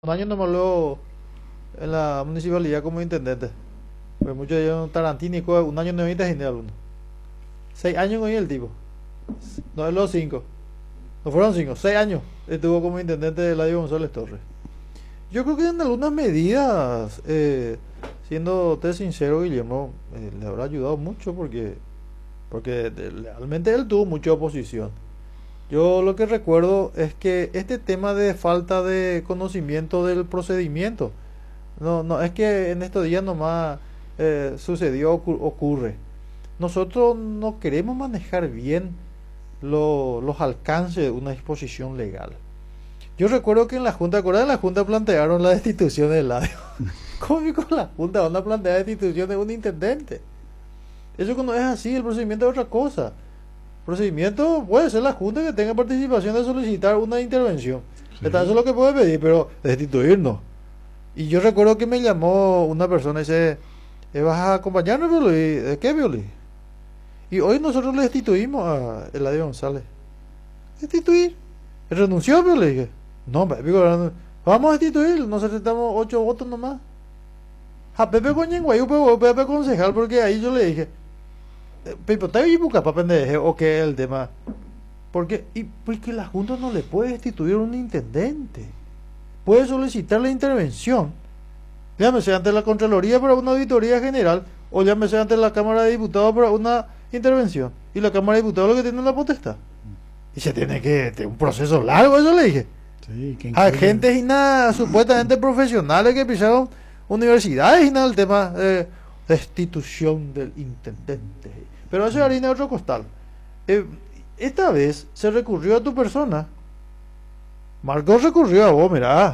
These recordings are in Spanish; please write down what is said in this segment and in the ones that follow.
Un año nomás luego en la municipalidad como intendente. Pues muchos de ellos Tarantini, un año 90 y alguno. 6 años con el tipo. No es los 5. No fueron 5, 6 años estuvo como intendente de Eladio González Torres. Yo creo que en algunas medidas, siéndote sincero, Guillermo, le habrá ayudado mucho porque realmente él tuvo mucha oposición. Yo lo que recuerdo es que este tema de falta de conocimiento del procedimiento, no es que en estos días nomás sucedió, ocurre. Nosotros no queremos manejar bien los alcances de una disposición legal. Yo recuerdo que en la Junta, ¿acuerdan? En la Junta plantearon la destitución del Eladio. ¿Cómo con la Junta van a plantear la destitución de un intendente? Eso cuando es así, el procedimiento es otra cosa. Procedimiento puede ser la Junta que tenga participación de solicitar una intervención. Sí. Eso es lo que puede pedir, pero destituirnos. Y yo recuerdo que me llamó una persona y dice, ¿vas a acompañarnos, Violi? ¿De qué, Violi? Y hoy nosotros le destituimos a Eladio González. ¿Destituir? ¿Él renunció, Violi? Dije, no, vamos a destituir, nos necesitamos 8 votos nomás. A Pepe Coñenguayú, Pepe concejal, porque ahí yo le dije, Pepe, ¿te voy a buscar para pendeje o qué es el tema? Porque la Junta no le puede destituir a un intendente. Puede solicitar la intervención, llámese ante la Contraloría para una auditoría general o llámese ante la Cámara de Diputados para una intervención. Y la Cámara de Diputados lo que tiene es la potestad. Y se tiene que tener un proceso largo, eso le dije. Sí, que A incluye- gente y nada, supuestamente profesionales que pisaron universidades y nada, el tema de destitución del intendente. Pero eso es harina de otro costal. Eh, Esta vez se recurrió a tu persona. Marcos recurrió a vos, mirá.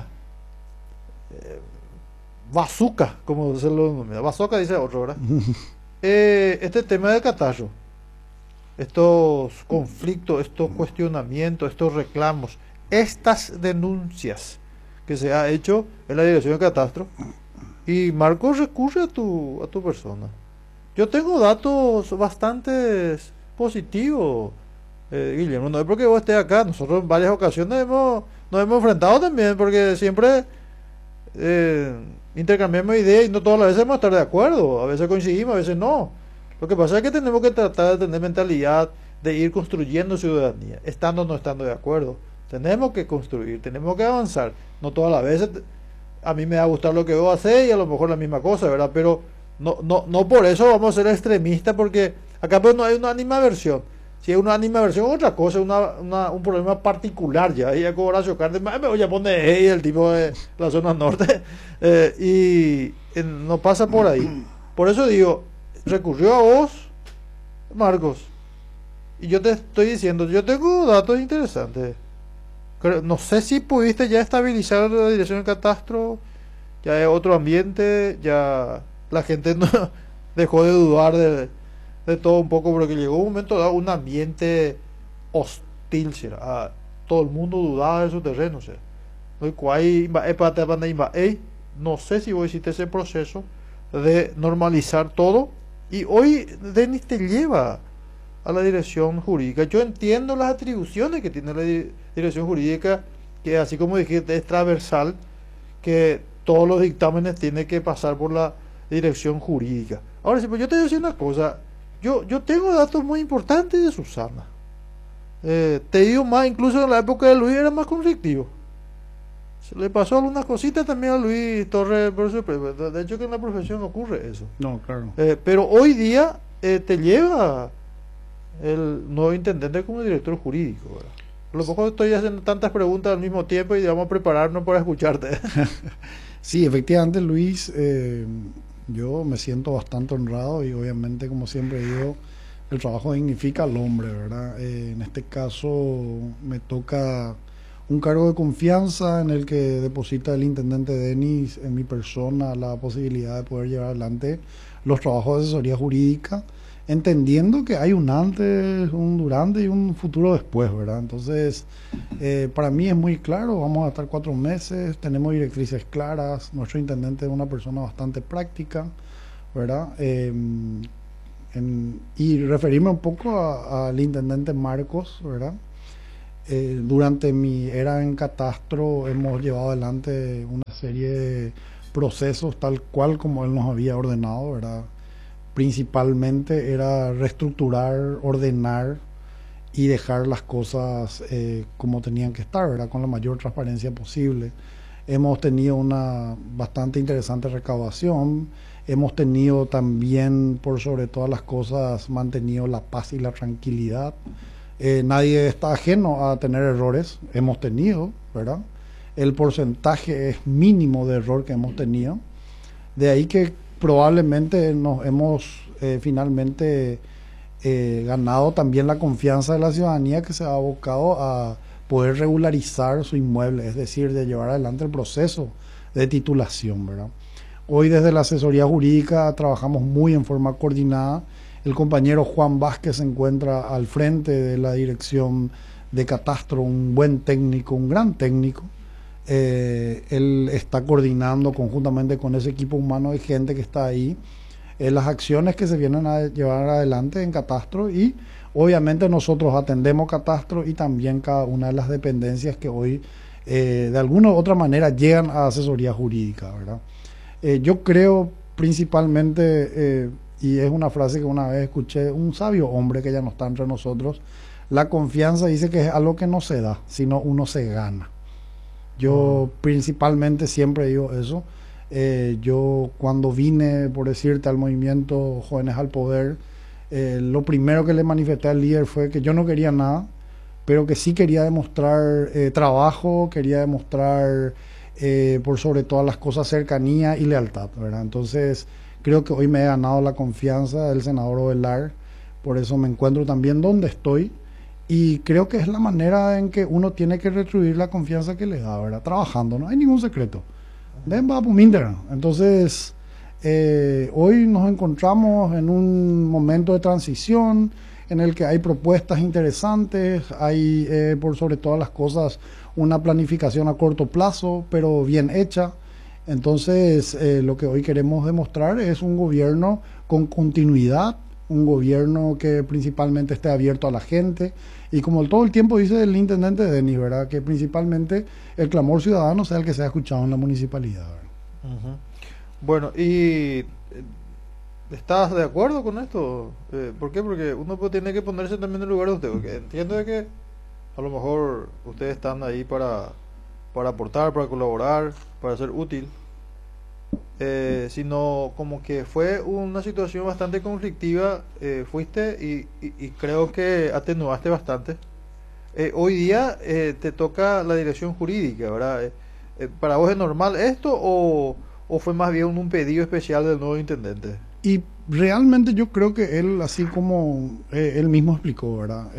Bazooka, como se lo denomina. Bazooka dice otro, ¿verdad? Este tema del catarro, estos conflictos, estos cuestionamientos, estos reclamos, estas denuncias que se ha hecho en la dirección de catastro, y Marcos recurre a tu persona. Yo tengo datos bastante positivos, Guillermo. No es porque vos estés acá, nosotros en varias ocasiones nos hemos enfrentado también, porque siempre eh, intercambiamos ideas y no todas las veces vamos a estar de acuerdo. A veces coincidimos, a veces no. Lo que pasa es que tenemos que tratar de tener mentalidad de ir construyendo ciudadanía, estando o no estando de acuerdo. Tenemos que construir, tenemos que avanzar. No todas las veces a mí me va a gustar lo que vos hacés y a lo mejor la misma cosa, ¿verdad? Pero no por eso vamos a ser extremistas, porque acá pues no hay una animaversión. Si hay una animaversión, otra cosa, un problema particular ya. Ahí con Horacio Cárdenas, me voy a poner el tipo de la zona norte, no pasa por ahí. Por eso digo, recurrió a vos, Marcos, y yo te estoy diciendo, yo tengo datos interesantes. No sé si pudiste ya estabilizar la dirección del catastro, ya es otro ambiente, ya la gente no dejó de dudar de todo un poco, porque llegó un momento dado un ambiente hostil, será. Todo el mundo dudaba de su terreno, será. No sé si vos hiciste ese proceso de normalizar todo, y hoy Denis te lleva a la dirección jurídica. Yo entiendo las atribuciones que tiene la dirección jurídica, que así como dijiste es transversal, que todos los dictámenes tienen que pasar por la dirección jurídica. Ahora sí, pues yo te voy a decir una cosa, yo tengo datos muy importantes de Susana. Te digo más, incluso en la época de Luis era más conflictivo. Se le pasó algunas cositas también a Luis Torres, pero de hecho que en la profesión ocurre eso. No, claro. Pero hoy día te lleva el nuevo intendente como director jurídico, ¿verdad? A lo mejor estoy haciendo tantas preguntas al mismo tiempo y vamos a prepararnos para escucharte. Sí, efectivamente, Luis, yo me siento bastante honrado y obviamente, como siempre digo, el trabajo dignifica al hombre, ¿verdad? En este caso me toca un cargo de confianza en el que deposita el intendente Denis en mi persona la posibilidad de poder llevar adelante los trabajos de asesoría jurídica, entendiendo que hay un antes, un durante y un futuro después, ¿verdad? Entonces, para mí es muy claro, vamos a estar 4 meses, tenemos directrices claras, nuestro intendente es una persona bastante práctica, ¿verdad? Y referirme un poco al intendente Marcos, ¿verdad? Durante mi era en Catastro hemos llevado adelante una serie de procesos tal cual como él nos había ordenado, ¿verdad? Principalmente era reestructurar, ordenar y dejar las cosas como tenían que estar, ¿verdad? Con la mayor transparencia posible. Hemos tenido una bastante interesante recaudación, hemos tenido también, por sobre todas las cosas, mantenido la paz y la tranquilidad. Nadie está ajeno a tener errores, hemos tenido, ¿verdad? El porcentaje es mínimo de error que hemos tenido, de ahí que probablemente nos hemos finalmente ganado también la confianza de la ciudadanía, que se ha abocado a poder regularizar su inmueble, es decir, de llevar adelante el proceso de titulación, ¿verdad? Hoy desde la asesoría jurídica trabajamos muy en forma coordinada. El compañero Juan Vázquez se encuentra al frente de la dirección de Catastro, un buen técnico, un gran técnico. Él está coordinando conjuntamente con ese equipo humano de gente que está ahí las acciones que se vienen a llevar adelante en Catastro, y obviamente nosotros atendemos Catastro y también cada una de las dependencias que hoy de alguna u otra manera llegan a asesoría jurídica, ¿verdad? Yo creo principalmente, y es una frase que una vez escuché, un sabio hombre que ya no está entre nosotros, la confianza dice que es algo que no se da, sino uno se gana. Yo principalmente siempre digo eso. Yo cuando vine, por decirte, al movimiento Jóvenes al Poder, lo primero que le manifesté al líder fue que yo no quería nada, pero que sí quería demostrar trabajo, quería demostrar por sobre todas las cosas cercanía y lealtad, ¿verdad? Entonces creo que hoy me he ganado la confianza del senador Ovelar, por eso me encuentro también donde estoy. Y creo que es la manera en que uno tiene que retribuir la confianza que le da, ¿verdad? Trabajando, no hay ningún secreto. Entonces, hoy nos encontramos en un momento de transición en el que hay propuestas interesantes, hay por sobre todas las cosas una planificación a corto plazo, pero bien hecha. Entonces, lo que hoy queremos demostrar es un gobierno con continuidad, un gobierno que principalmente esté abierto a la gente, y como todo el tiempo dice el intendente Denis, ¿verdad?, que principalmente el clamor ciudadano sea el que sea escuchado en la municipalidad, ¿verdad? Bueno, ¿y estás de acuerdo con esto? ¿Por qué? Porque uno tiene que ponerse también en el lugar de usted, porque entiendo de que a lo mejor ustedes están ahí para aportar, para colaborar, para ser útil, sino como que fue una situación bastante conflictiva, fuiste y creo que atenuaste bastante. Hoy día te toca la dirección jurídica, ¿verdad? ¿Para vos es normal esto o fue más bien un pedido especial del nuevo intendente? Y realmente yo creo que él, así como él mismo explicó, ¿verdad?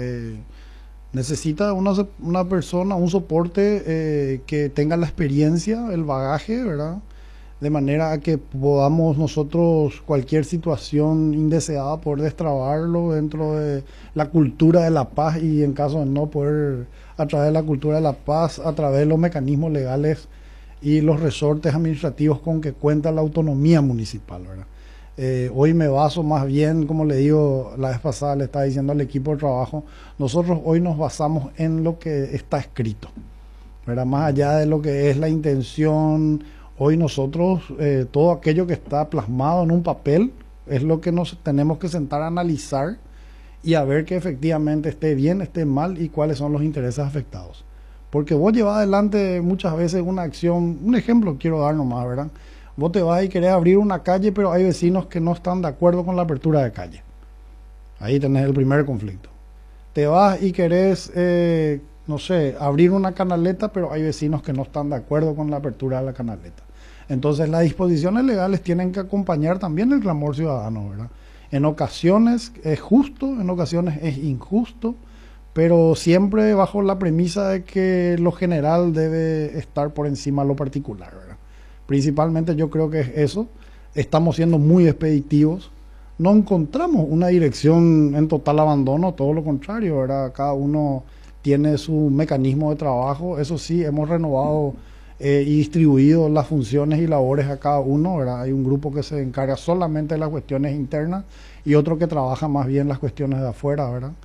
Necesita una persona, un soporte que tenga la experiencia, el bagaje, ¿verdad? De manera a que podamos nosotros, cualquier situación indeseada, poder destrabarlo dentro de la cultura de la paz, y en caso de no poder, a través de la cultura de la paz, a través de los mecanismos legales y los resortes administrativos con que cuenta la autonomía municipal, ¿verdad? Hoy me baso más bien, como le digo, la vez pasada le estaba diciendo al equipo de trabajo, nosotros hoy nos basamos en lo que está escrito, ¿verdad? Más allá de lo que es la intención. Hoy nosotros, todo aquello que está plasmado en un papel es lo que nos tenemos que sentar a analizar y a ver que efectivamente esté bien, esté mal y cuáles son los intereses afectados. Porque vos llevas adelante muchas veces una acción, un ejemplo quiero dar nomás, ¿verdad? Vos te vas y querés abrir una calle, pero hay vecinos que no están de acuerdo con la apertura de calle. Ahí tenés el primer conflicto. Te vas y querés, no sé, abrir una canaleta, pero hay vecinos que no están de acuerdo con la apertura de la canaleta. Entonces las disposiciones legales tienen que acompañar también el clamor ciudadano, ¿verdad? En ocasiones es justo, en ocasiones es injusto, pero siempre bajo la premisa de que lo general debe estar por encima de lo particular, ¿verdad? Principalmente yo creo que es eso. Estamos siendo muy expeditivos. No encontramos una dirección en total abandono, todo lo contrario, ¿verdad? Cada uno tiene su mecanismo de trabajo. Eso sí, hemos renovado y distribuido las funciones y labores a cada uno, ¿verdad? Hay un grupo que se encarga solamente de las cuestiones internas y otro que trabaja más bien las cuestiones de afuera, ¿verdad?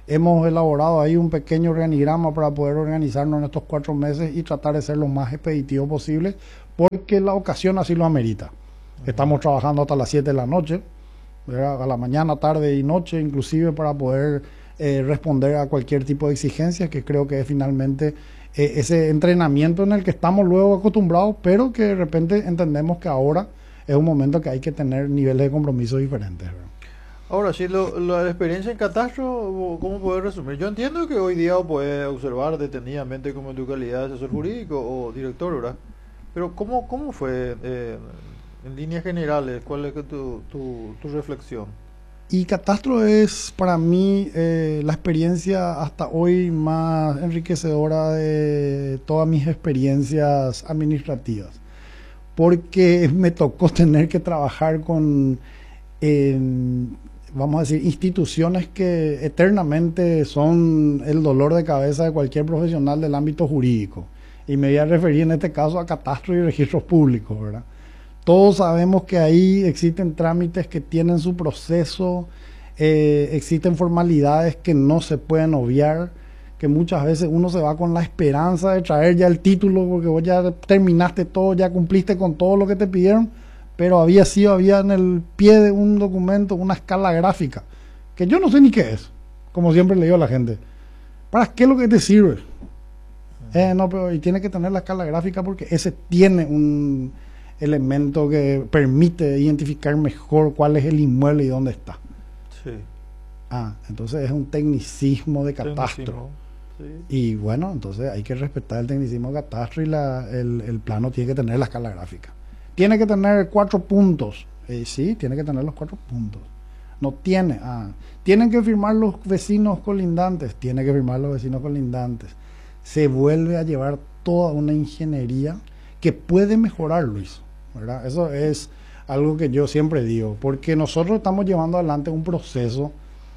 hemos elaborado ahí un pequeño organigrama para poder organizarnos en estos 4 meses y tratar de ser lo más expeditivo posible, porque la ocasión así lo amerita. Estamos trabajando hasta las 7 de la noche, ¿verdad? A la mañana, tarde y noche, inclusive para poder responder a cualquier tipo de exigencia, que creo que es finalmente ese entrenamiento en el que estamos luego acostumbrados, pero que de repente entendemos que ahora es un momento que hay que tener niveles de compromiso diferentes, ¿verdad? Ahora, sí, la experiencia en catastro, ¿cómo puedes resumir? Yo entiendo que hoy día puedes observar detenidamente como en tu calidad de asesor jurídico o director, ¿verdad? Pero ¿cómo fue en líneas generales? ¿Cuál es tu reflexión? Y catastro es para mí la experiencia hasta hoy más enriquecedora de todas mis experiencias administrativas, porque me tocó tener que trabajar con, vamos a decir, instituciones que eternamente son el dolor de cabeza de cualquier profesional del ámbito jurídico. Y me voy a referir en este caso a catastro y registros públicos, ¿verdad? Todos sabemos que ahí existen trámites que tienen su proceso, existen formalidades que no se pueden obviar, que muchas veces uno se va con la esperanza de traer ya el título porque vos ya terminaste todo, ya cumpliste con todo lo que te pidieron, pero había en el pie de un documento una escala gráfica, que yo no sé ni qué es, como siempre le digo a la gente. ¿Para qué es lo que te sirve? No, pero y tiene que tener la escala gráfica porque ese tiene un elemento que permite identificar mejor cuál es el inmueble y dónde está. Sí. Entonces es un tecnicismo de catastro. Tecnicismo, sí. Y bueno, entonces hay que respetar el tecnicismo de catastro y el plano tiene que tener la escala gráfica. Tiene que tener 4 puntos. Sí, tiene que tener los 4 puntos. No tiene. Tienen que firmar los vecinos colindantes. Tiene que firmar los vecinos colindantes. Se vuelve a llevar toda una ingeniería que puede mejorar, Luis, ¿verdad? Eso es algo que yo siempre digo, porque nosotros estamos llevando adelante un proceso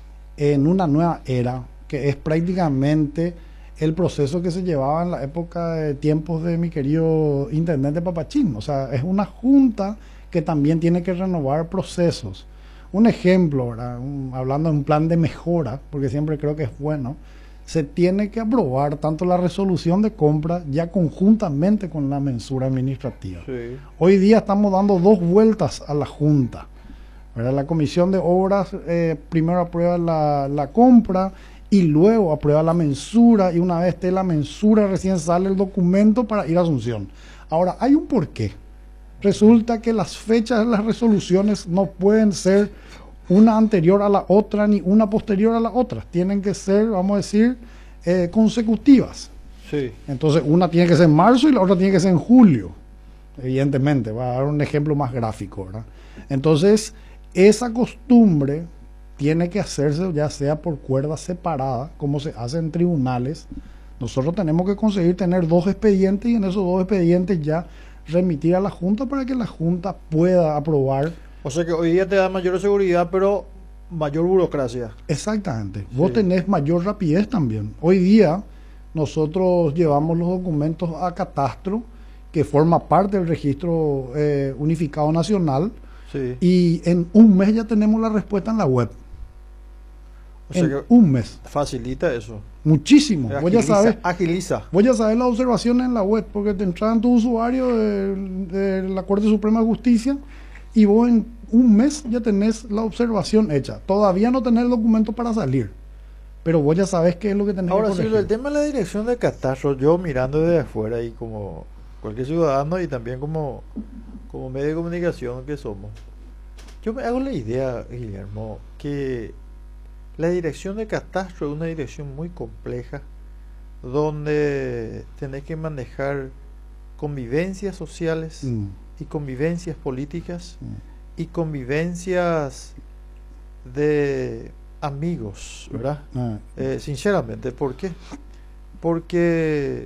en una nueva era, que es prácticamente el proceso que se llevaba en la época de tiempos de mi querido intendente Papachín. O sea, es una junta que también tiene que renovar procesos. Un ejemplo, ¿verdad? Hablando de un plan de mejora, porque siempre creo que es bueno, se tiene que aprobar tanto la resolución de compra ya conjuntamente con la mensura administrativa. Sí. Hoy día estamos dando 2 vueltas a la Junta, ¿verdad? La Comisión de Obras primero aprueba la compra y luego aprueba la mensura, y una vez esté la mensura recién sale el documento para ir a Asunción. Ahora, hay un porqué. Resulta que las fechas de las resoluciones no pueden ser una anterior a la otra ni una posterior a la otra. Tienen que ser, vamos a decir, consecutivas. Sí. Entonces, una tiene que ser en marzo y la otra tiene que ser en julio. Evidentemente, va a dar un ejemplo más gráfico, ¿verdad? Entonces, esa costumbre tiene que hacerse ya sea por cuerda separada, como se hace en tribunales. Nosotros tenemos que conseguir tener 2 expedientes y en esos 2 expedientes ya remitir a la Junta para que la Junta pueda aprobar. O sea que hoy día te da mayor seguridad, pero mayor burocracia. Exactamente. Vos tenés mayor rapidez también. Hoy día nosotros llevamos los documentos a catastro, que forma parte del registro unificado nacional, Sí. y en un mes ya tenemos la respuesta en la web. O sea En que un mes. facilita eso. Muchísimo. Vos ya sabes las observaciones en la web, porque te entran tu usuario de la Corte Suprema de Justicia y vos en un mes ya tenés la observación hecha. Todavía no tenés el documento para salir, pero vos ya sabes qué es lo que tenés Ahora, que sí, corregir. el tema de la dirección de catastro, yo mirando desde afuera y como cualquier ciudadano y también como medio de comunicación que somos, yo me hago la idea, Guillermo, que la dirección de catastro es una dirección muy compleja, donde tenés que manejar convivencias sociales y convivencias políticas y convivencias de amigos, ¿verdad? Sinceramente, ¿por qué? Porque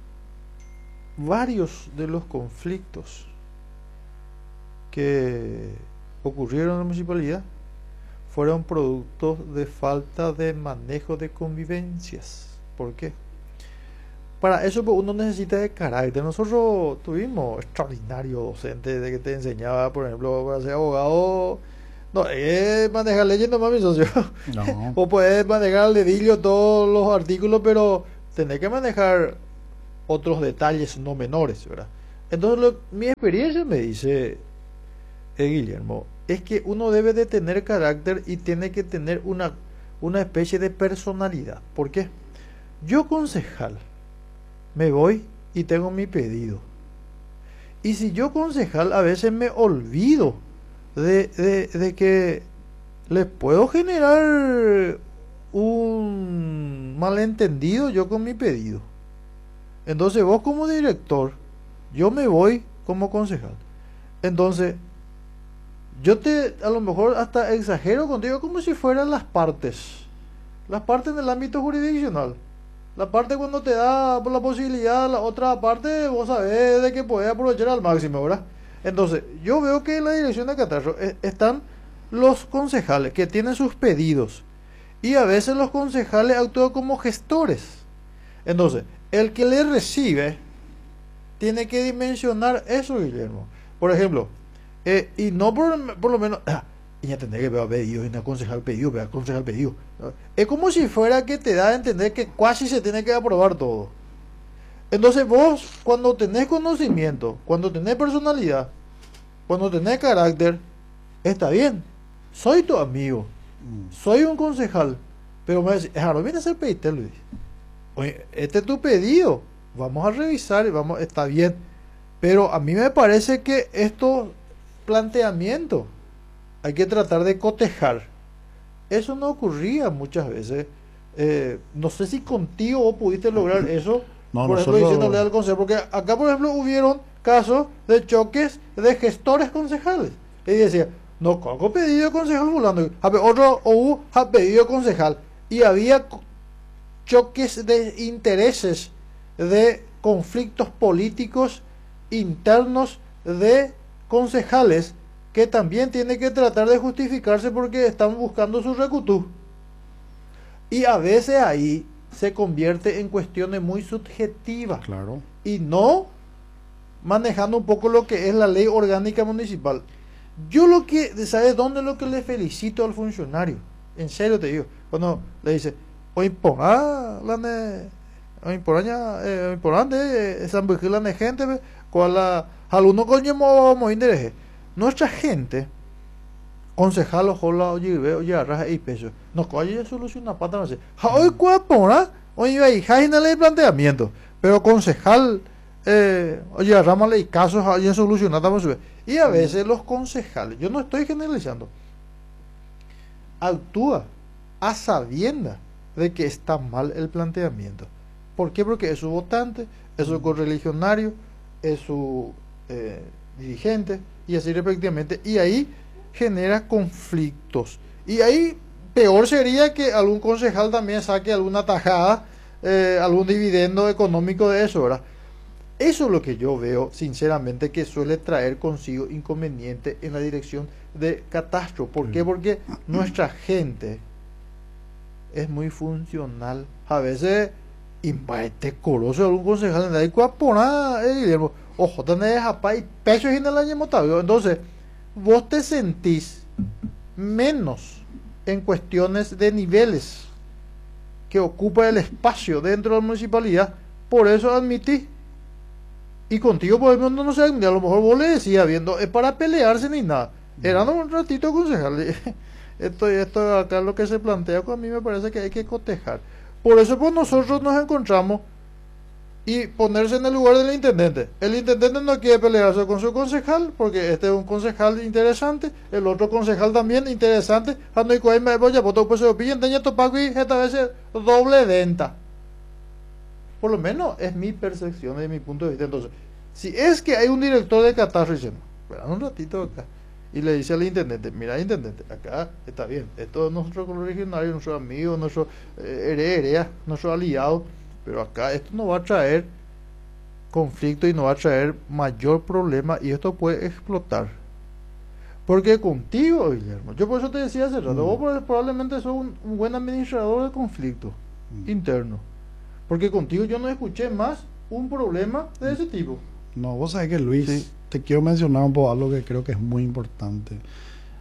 varios de los conflictos que ocurrieron en la municipalidad fueron productos de falta de manejo de convivencias. ¿Por qué? Para eso pues, uno necesita de carácter. Nosotros tuvimos extraordinario docente de que te enseñaba, por ejemplo, para ser abogado No, es manejar leyes nomás, mi socio. No. O puedes manejar al dedillo todos los artículos, pero tenés que manejar otros detalles no menores, ¿verdad? Entonces, mi experiencia me dice, Guillermo, es que uno debe de tener carácter y tiene que tener una especie de personalidad. ¿Por qué? Yo, concejal, me voy y tengo mi pedido. Y si yo, concejal, a veces me olvido de que les puedo generar un malentendido yo con mi pedido. Entonces vos como director, yo me voy como concejal. Entonces, a lo mejor hasta exagero contigo como si fueran las partes en el ámbito jurisdiccional. La parte cuando te da la posibilidad, la otra parte vos sabés de que podés aprovechar al máximo, ¿verdad? Entonces, yo veo que en la dirección de Catarro están los concejales que tienen sus pedidos y a veces los concejales actúan como gestores. Entonces, el que le recibe tiene que dimensionar eso, Guillermo. Por ejemplo, y no por lo menos, y ya tendré que ver pedido, y no concejal pedido, vea concejal pedido. Es como si fuera que te da a entender que casi se tiene que aprobar todo. Entonces vos, cuando tenés conocimiento, cuando tenés personalidad, cuando tenés carácter, está bien. Soy tu amigo, soy un concejal, pero me decís, no viene a ser pedite, Luis. Oye, este es tu pedido, vamos a revisar y está bien. Pero a mí me parece que estos planteamientos hay que tratar de cotejar. Eso no ocurría muchas veces. No sé si contigo vos pudiste lograr eso. No, por ejemplo, diciéndole al consejo, porque acá, por ejemplo, hubieron casos de choques de gestores concejales. Y decía, no, ¿cómo pedido concejal fulano? Otro hubo pedido concejal. Y había choques de intereses, de conflictos políticos internos de concejales que también tienen que tratar de justificarse porque están buscando su recutú. Y a veces ahí se convierte en cuestiones muy subjetivas. Claro. Y no manejando un poco lo que es la ley orgánica municipal. Yo ¿sabes dónde es lo que le felicito al funcionario? En serio te digo. Cuando le dice, hoy porá importante esa vigila de gente con algunos coño mo interés. Nuestra gente concejal ojola oye arraja y peso no coye soluciona pata no sé hoy cuapora hoy hay jainale planteamiento pero concejal oye arrámale y casos hay solucionada y a veces los concejales, yo no estoy generalizando, actúa a sabiendas de que está mal el planteamiento. ¿Por qué? Porque es su votante, es su correligionario, es su dirigente y así respectivamente, y ahí genera conflictos. Y ahí peor sería que algún concejal también saque alguna tajada, algún dividendo económico de eso, ¿verdad? Eso es lo que yo veo, sinceramente, que suele traer consigo inconveniente en la dirección de catastro. ¿Por qué? Porque nuestra gente es muy funcional. A veces, te coroso algún concejal, de ahí cuapona, Guillermo, ojo, tenés japa y pecho en el año motavio. Entonces, vos te sentís menos en cuestiones de niveles que ocupa el espacio dentro de la municipalidad. Por eso admitís. Y contigo, por ejemplo, no sé, a lo mejor vos le decías viendo, es para pelearse ni nada. Era un ratito concejal. Esto acá es lo que se plantea, a mí me parece que hay que cotejar. Por eso pues nosotros nos encontramos y ponerse en el lugar del intendente. El intendente no quiere pelearse con su concejal, porque este es un concejal interesante, el otro concejal también interesante. Esta vez doble venta. Por lo menos es mi percepción de mi punto de vista. Entonces, si es que hay un director de catastro diciendo, espera un ratito acá, y le dice al intendente, mira intendente, acá está bien, esto es nuestro originario, nuestro amigo, nuestro heredera, nuestro aliado, pero acá esto no va a traer conflicto y no va a traer mayor problema y esto puede explotar. Porque contigo, Guillermo, yo por eso te decía hace rato, vos probablemente sos un buen administrador de conflicto interno. Porque contigo yo no escuché más un problema de ese tipo. No, vos sabés que Luis, te quiero mencionar un poco algo que creo que es muy importante.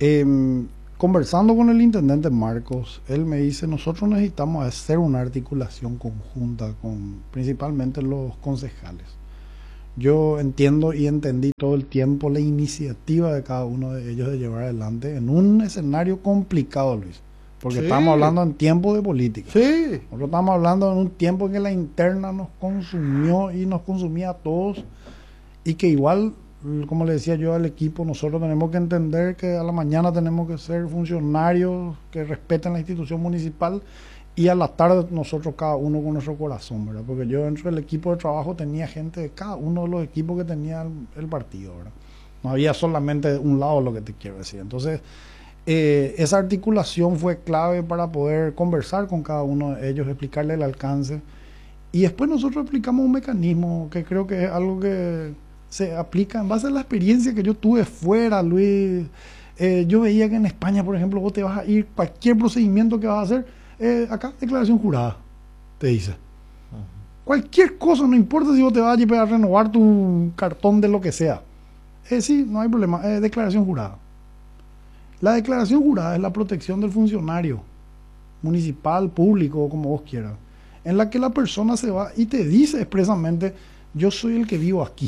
Conversando con el intendente Marcos, él me dice, nosotros necesitamos hacer una articulación conjunta con principalmente los concejales. Yo entiendo y entendí todo el tiempo la iniciativa de cada uno de ellos de llevar adelante en un escenario complicado, Luis, porque Sí. estamos hablando en tiempo de política. Sí. Nosotros estamos hablando en un tiempo en que la interna nos consumió y nos consumía a todos, y que igual, como le decía yo al equipo, nosotros tenemos que entender que a la mañana tenemos que ser funcionarios que respeten la institución municipal, y a la tarde nosotros cada uno con nuestro corazón, ¿verdad? Porque yo dentro del equipo de trabajo tenía gente de cada uno de los equipos que tenía el partido, ¿verdad? No había solamente un lado, lo que te quiero decir. Entonces, esa articulación fue clave para poder conversar con cada uno de ellos, explicarle el alcance, y después nosotros explicamos un mecanismo que creo que es algo que se aplica en base a la experiencia que yo tuve fuera, Luis. Yo veía que en España, por ejemplo, vos te vas a ir, cualquier procedimiento que vas a hacer, acá declaración jurada, te dice. Cualquier cosa, no importa si vos te vas a renovar tu cartón de lo que sea. Sí, no hay problema, declaración jurada. La declaración jurada es la protección del funcionario municipal, público, como vos quieras, en la que la persona se va y te dice expresamente, yo soy el que vivo aquí.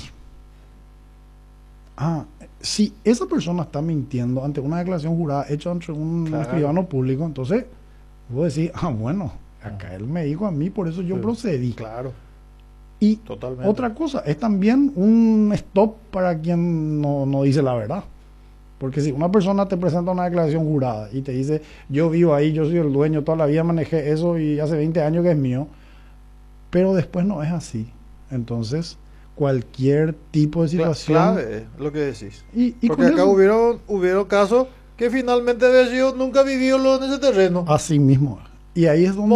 Si esa persona está mintiendo ante una declaración jurada hecha entre un escribano público, entonces vos decís, bueno, acá él me dijo a mí, por eso yo procedí. Claro. Y Totalmente. otra cosa, es también un stop para quien no dice la verdad. Porque si una persona te presenta una declaración jurada y te dice, yo vivo ahí, yo soy el dueño, toda la vida manejé eso y hace 20 años que es mío, pero después no es así. Entonces, cualquier tipo de situación... Clave, lo que decís. Y porque acá hubieron casos que finalmente Bello nunca vivió en ese terreno. Así mismo. Y ahí es donde...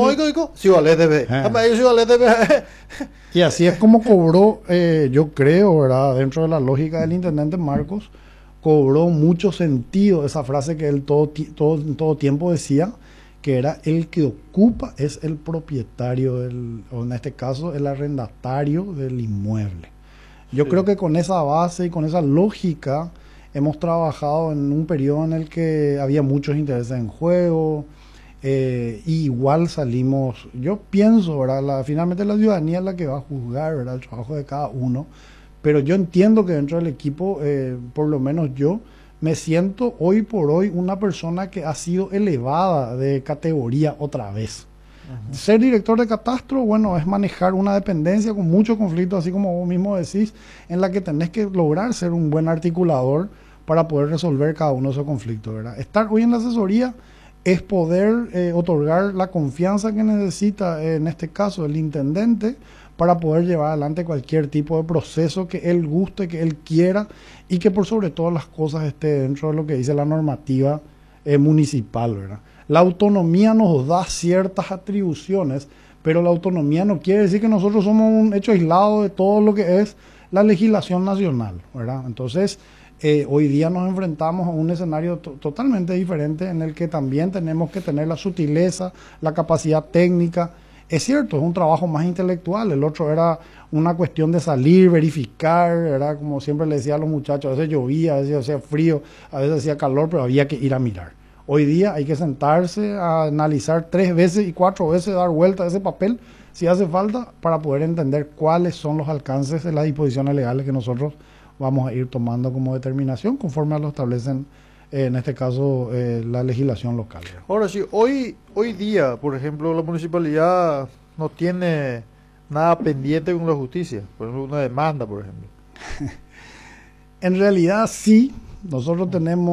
Y así es como cobró, yo creo, ¿verdad? Dentro de la lógica del intendente Marcos, cobró mucho sentido esa frase que él todo tiempo decía, que era el que ocupa es el propietario, o en este caso el arrendatario del inmueble. Yo creo que con esa base y con esa lógica hemos trabajado en un periodo en el que había muchos intereses en juego, y igual salimos, yo pienso, ¿verdad? Finalmente la ciudadanía es la que va a juzgar, ¿verdad? El trabajo de cada uno. Pero yo entiendo que dentro del equipo, por lo menos yo, me siento hoy por hoy una persona que ha sido elevada de categoría otra vez. Ser director de catastro, bueno, es manejar una dependencia con muchos conflictos, así como vos mismo decís, en la que tenés que lograr ser un buen articulador para poder resolver cada uno de esos conflictos, ¿verdad? Estar hoy en la asesoría es poder otorgar la confianza que necesita, en este caso, el intendente, para poder llevar adelante cualquier tipo de proceso que él guste, que él quiera, y que por sobre todas las cosas esté dentro de lo que dice la normativa municipal, ¿verdad? La autonomía nos da ciertas atribuciones, pero la autonomía no quiere decir que nosotros somos un hecho aislado de todo lo que es la legislación nacional, ¿verdad? Entonces, hoy día nos enfrentamos a un escenario totalmente diferente, en el que también tenemos que tener la sutileza, la capacidad técnica. Es cierto, es un trabajo más intelectual, el otro era una cuestión de salir, verificar, ¿verdad? Como siempre le decía a los muchachos, a veces llovía, a veces hacía frío, a veces hacía calor, pero había que ir a mirar. Hoy día hay que sentarse a analizar 3 veces y 4 veces, dar vuelta a ese papel, si hace falta, para poder entender cuáles son los alcances de las disposiciones legales que nosotros vamos a ir tomando como determinación, conforme a lo establecen, en este caso, la legislación local. Ahora sí, hoy día, por ejemplo, la municipalidad no tiene nada pendiente con la justicia, por ejemplo, una demanda, por ejemplo. En realidad sí, nosotros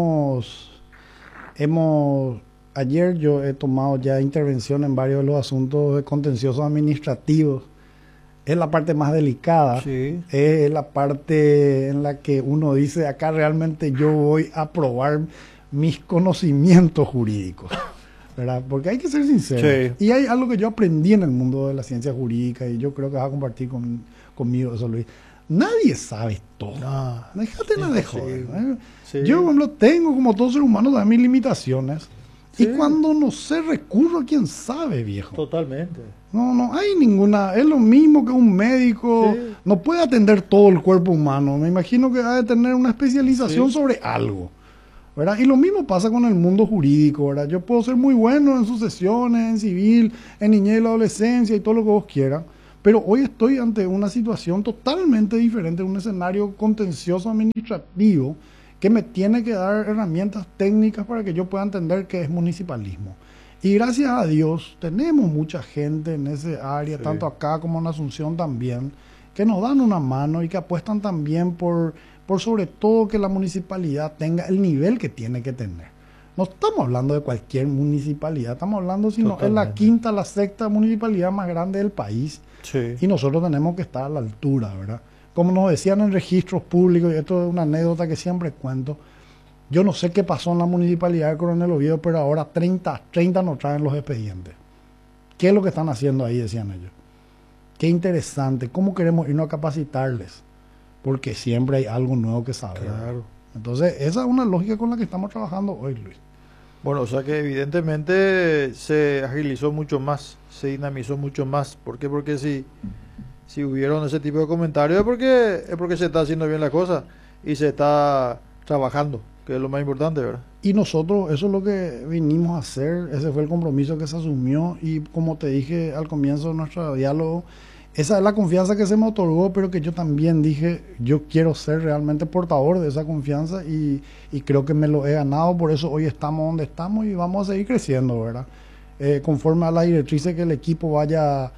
ayer yo he tomado ya intervención en varios de los asuntos de contenciosos administrativos. Es la parte más delicada, Sí. es la parte en la que uno dice, acá realmente yo voy a probar mis conocimientos jurídicos, ¿verdad? Porque hay que ser sincero. Sí. Y hay algo que yo aprendí en el mundo de la ciencia jurídica, y yo creo que vas a compartir conmigo eso, Luis. Nadie sabe todo. No, Déjate de joder. Sí. Yo, por ejemplo, tengo, como todo ser humano, también mis limitaciones. Sí. Y cuando no sé, recurro a quien sabe, viejo. Totalmente. No hay ninguna, es lo mismo que un médico, Sí. no puede atender todo el cuerpo humano, me imagino que ha de tener una especialización Sí. sobre algo, ¿verdad? Y lo mismo pasa con el mundo jurídico, ¿verdad? Yo puedo ser muy bueno en sucesiones, en civil, en niñez y la adolescencia y todo lo que vos quieras, pero hoy estoy ante una situación totalmente diferente, un escenario contencioso administrativo que me tiene que dar herramientas técnicas para que yo pueda entender qué es municipalismo. Y gracias a Dios tenemos mucha gente en ese área, sí, tanto acá como en Asunción también, que nos dan una mano y que apuestan también por sobre todo que la municipalidad tenga el nivel que tiene que tener. No estamos hablando de cualquier municipalidad, estamos hablando, sino es la quinta, la sexta municipalidad más grande del país. Sí. Y nosotros tenemos que estar a la altura, ¿verdad? Como nos decían en registros públicos, y esto es una anécdota que siempre cuento, yo no sé qué pasó en la municipalidad de Coronel Oviedo, pero ahora 30 nos traen los expedientes. ¿Qué es lo que están haciendo ahí? Decían ellos. Qué interesante, ¿cómo queremos irnos a capacitarles? Porque siempre hay algo nuevo que saber. Claro. Entonces, esa es una lógica con la que estamos trabajando hoy, Luis. Bueno, o sea que evidentemente se agilizó mucho más, se dinamizó mucho más. ¿Por qué? Porque si hubieron ese tipo de comentarios es porque se está haciendo bien la cosa y se está trabajando, que es lo más importante, ¿verdad? Y nosotros, eso es lo que vinimos a hacer, ese fue el compromiso que se asumió y como te dije al comienzo de nuestro diálogo, esa es la confianza que se me otorgó, pero que yo también dije, yo quiero ser realmente portador de esa confianza y creo que me lo he ganado, por eso hoy estamos donde estamos y vamos a seguir creciendo, ¿verdad? Conforme a las directrices que el equipo vaya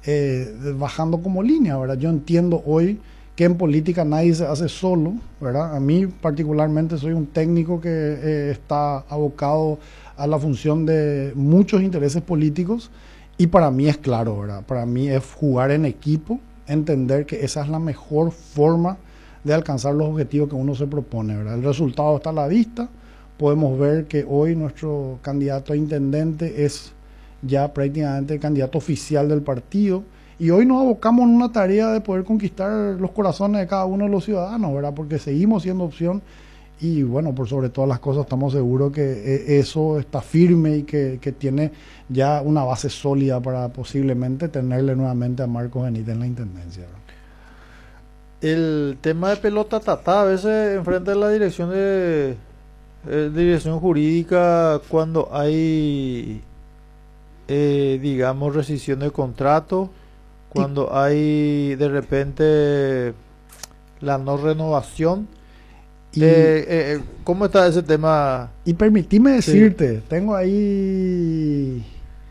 bajando como línea, ¿verdad? Yo entiendo hoy que en política nadie se hace solo, ¿verdad? A mí particularmente soy un técnico que está abocado a la función de muchos intereses políticos y para mí es claro, ¿verdad? Para mí es jugar en equipo, entender que esa es la mejor forma de alcanzar los objetivos que uno se propone, ¿verdad? El resultado está a la vista, podemos ver que hoy nuestro candidato a intendente es ya prácticamente el candidato oficial del partido. Y hoy nos abocamos en una tarea de poder conquistar los corazones de cada uno de los ciudadanos, ¿verdad? Porque seguimos siendo opción y bueno, por sobre todas las cosas estamos seguros que eso está firme y que tiene ya una base sólida para posiblemente tenerle nuevamente a Marcos Benítez en la intendencia, ¿verdad? El tema de pelota tatá a veces enfrente de la dirección de dirección jurídica cuando hay digamos rescisión de contrato, cuando hay de repente la no renovación. ¿Cómo está ese tema? Y permitime decirte, sí, tengo ahí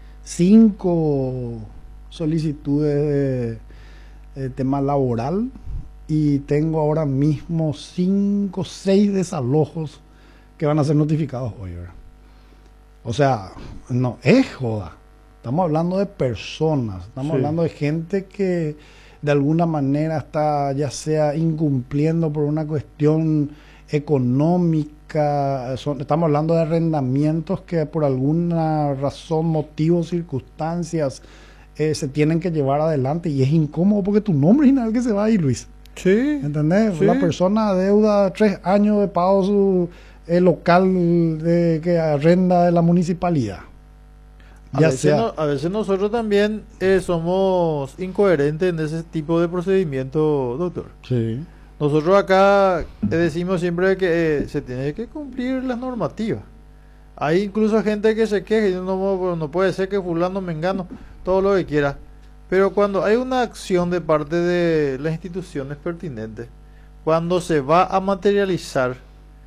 5 solicitudes de tema laboral y tengo ahora mismo 5, 6 desalojos que van a ser notificados hoy, ¿verdad? O sea, no es joda. Estamos hablando de personas, estamos sí, hablando de gente que de alguna manera está ya sea incumpliendo por una cuestión económica, estamos hablando de arrendamientos que por alguna razón, motivo, circunstancias se tienen que llevar adelante y es incómodo porque tu nombre es el que se va ahí, Luis. Sí. ¿Entendés? Sí. La persona deuda 3 años de pago su local que arrenda de la municipalidad. A veces nosotros también somos incoherentes en ese tipo de procedimiento, doctor. Sí. Nosotros acá decimos siempre que se tiene que cumplir las normativas. Hay incluso gente que se queja y no puede ser que fulano, mengano, todo lo que quiera. Pero cuando hay una acción de parte de las instituciones pertinentes, cuando se va a materializar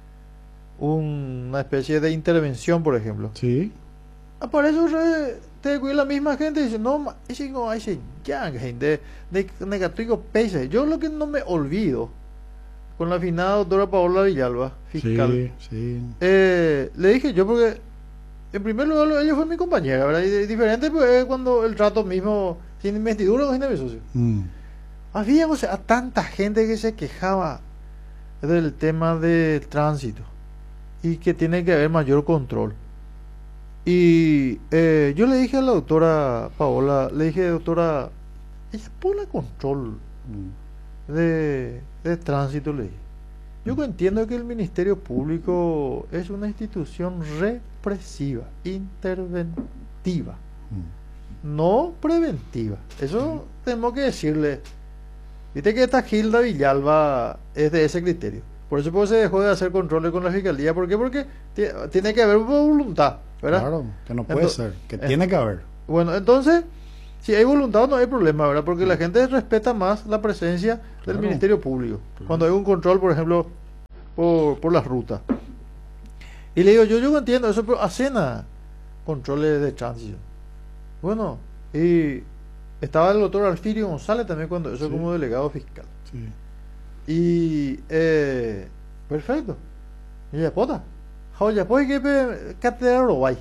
una especie de intervención, por ejemplo, sí, aparece la misma gente y dice, no, ese no hay gente de negativo pese. Yo lo que no me olvido con la afinada doctora Paola Villalba, fiscal, sí. Le dije yo porque en primer lugar ella fue mi compañera, ¿verdad? Y diferente pues es cuando el trato mismo sin investidura o sin mi socio. Había, o sea, tanta gente que se quejaba del tema del tránsito y que tiene que haber mayor control. Y yo le dije a la doctora Paola, le dije, doctora, ella pone control de tránsito, le dije. Yo entiendo que el Ministerio Público es una institución represiva, interventiva, no preventiva. Eso tenemos que decirle. Viste que esta Gilda Villalba es de ese criterio. Por eso pues, se dejó de hacer controles con la fiscalía. ¿Por qué? Porque tiene que haber voluntad, ¿verdad? Claro, que no puede ser, que tiene que haber. Bueno, entonces, si hay voluntad no hay problema, ¿verdad? Porque la gente respeta más la presencia del Ministerio Público. Cuando hay un control, por ejemplo, por las rutas. Y le digo, yo entiendo eso, pero hacen controles de tránsito. Bueno, y estaba el doctor Alfirio González también cuando eso como delegado fiscal. Sí. Y perfecto. Y ya pota. Ya pues que catedral Uruguay.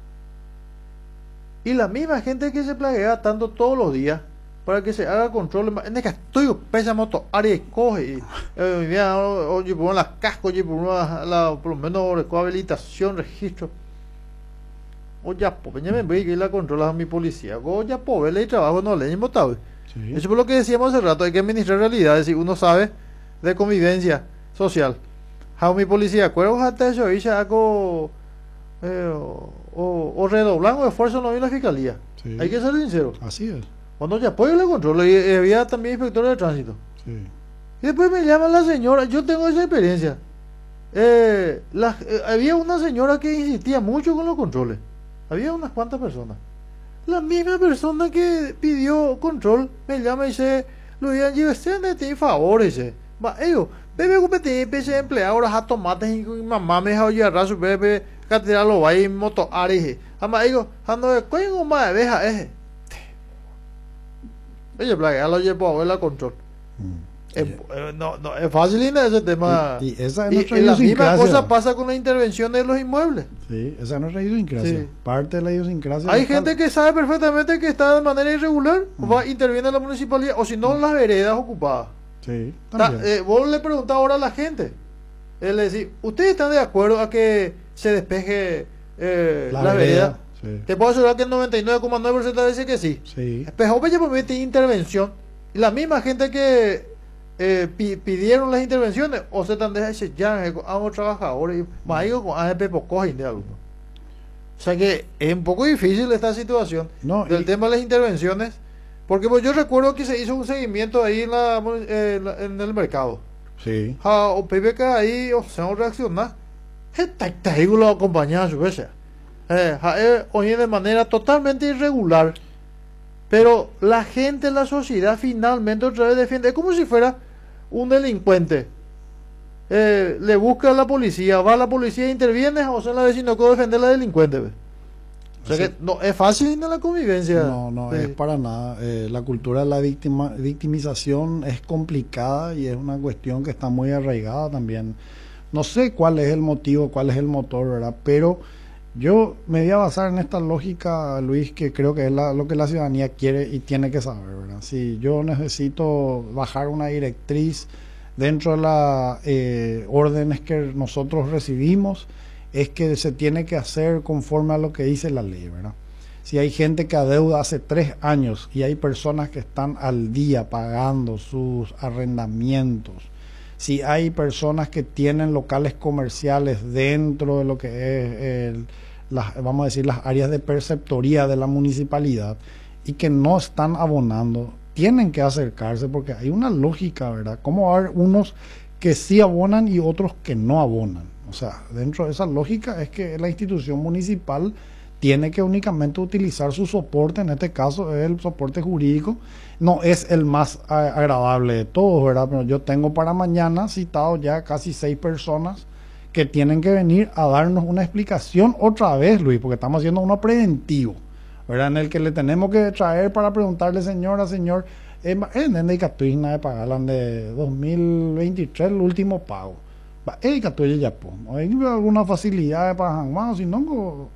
Y la misma gente que se plaguea tanto todos los días para que se haga control en el que estoy pesa moto área coge oye por las cascos oye por por lo menos habilitación registro oye pues ya me voy que la controla a mi policía oye pues le trabajo no le hemos estado eso es lo que decíamos hace rato, hay que administrar realidades. Si uno sabe de convivencia social a mi policía acuerdo hasta eso y se hago o redoblamos esfuerzos no hay la fiscalía. Hay que ser sincero, así es. Cuando ya apoyo le controlo y había también inspectores de tránsito. Sí. Y después me llama la señora, yo tengo esa experiencia. Había una señora que insistía mucho con los controles. Había unas cuantas personas. La misma persona que pidió control me llama y dice, Luis, tiene favores, dice. Ellos, bebé, competí, pese empleado, ahora a tomates y mamá me deja oír raso, bebé, catedral lo va y moto areje. Ama, digo, ando de cuello más de deja ese. Oye, plaga, lo llevo a ver la control. No, es fácil ese tema. Y esa es nuestra la misma cosa pasa con la intervención de los inmuebles. Sí, esa es nuestra idiosincrasia. Sí. Parte de la idiosincrasia. Hay gente que sabe perfectamente que está de manera irregular, interviene en la municipalidad, o si no, en las veredas ocupadas. Sí, vos le preguntás ahora a la gente. Le decís, ¿ustedes están de acuerdo a que se despeje la vereda? Sí. Te puedo asegurar que el 99,9% dice que sí. Pero oye, pues intervención. Y la misma gente que pidieron las intervenciones, o se están dejando ya a los trabajadores, más digo con AFP cogen de algo. O sea que es un poco difícil esta situación del tema de las intervenciones, porque pues, yo recuerdo que se hizo un seguimiento ahí en el mercado. Sí. O PPK ahí, o sea, reaccionar. Está ahí lo acompañaba su vez. Oye, de manera totalmente irregular, pero la gente, la sociedad finalmente otra vez defiende, es como si fuera un delincuente, le busca a la policía, va a la policía e interviene, o sea, la vecino que defender a la delincuente. O sea que no es fácil en la convivencia. No es para nada. La cultura de la victimización es complicada y es una cuestión que está muy arraigada también. No sé cuál es el motivo, cuál es el motor, ¿verdad? Pero yo me voy a basar en esta lógica, Luis, que creo que es lo que la ciudadanía quiere y tiene que saber, ¿verdad? Si yo necesito bajar una directriz dentro de las órdenes que nosotros recibimos, es que se tiene que hacer conforme a lo que dice la ley, ¿verdad? Si hay gente que adeuda hace 3 años y hay personas que están al día pagando sus arrendamientos, si hay personas que tienen locales comerciales dentro de lo que es vamos a decir, las áreas de perceptoría de la municipalidad y que no están abonando, tienen que acercarse porque hay una lógica, ¿verdad? ¿Cómo va a haber unos que sí abonan y otros que no abonan? O sea, dentro de esa lógica es que la institución municipal tiene que únicamente utilizar su soporte, en este caso es el soporte jurídico, no es el más agradable de todos, ¿verdad? Pero yo tengo para mañana citado ya casi 6 personas que tienen que venir a darnos una explicación otra vez, Luis, porque estamos haciendo uno preventivo, ¿verdad? En el que le tenemos que traer para preguntarle, señora, señor, en el Catuina de pagarlan de 2023 el último pago. ¿Hay alguna facilidad para más? Si no,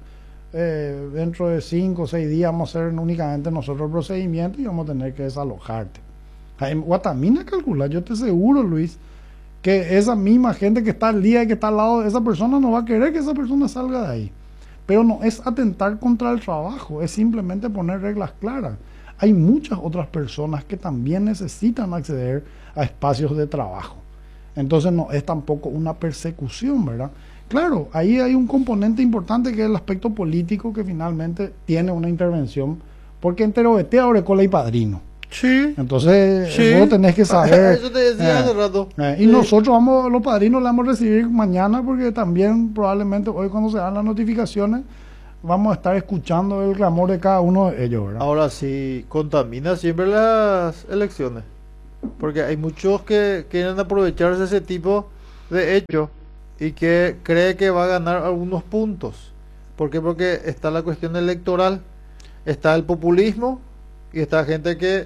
dentro de 5 o 6 días vamos a hacer únicamente nosotros el procedimiento y vamos a tener que desalojarte. En Guatamina calcular, yo te aseguro, Luis, que esa misma gente que está al día y que está al lado de esa persona no va a querer que esa persona salga de ahí. Pero no es atentar contra el trabajo, es simplemente poner reglas claras. Hay muchas otras personas que también necesitan acceder a espacios de trabajo. Entonces no es tampoco una persecución, ¿verdad? Claro, ahí hay un componente importante que es el aspecto político que finalmente tiene una intervención, porque entero vete a Orecola y padrino. Sí, Entonces, sí. vos tenés que saber. Eso te decía hace rato. Y Sí. nosotros vamos, los padrinos, le vamos a recibir mañana porque también probablemente hoy cuando se dan las notificaciones vamos a estar escuchando el clamor de cada uno de ellos, ¿verdad? Ahora sí, contamina siempre las elecciones. Porque hay muchos que quieren aprovecharse de ese tipo de hechos y que cree que va a ganar algunos puntos. ¿Por qué? Porque está la cuestión electoral, está el populismo y está gente que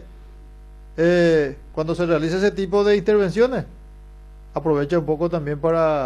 cuando se realiza ese tipo de intervenciones aprovecha un poco también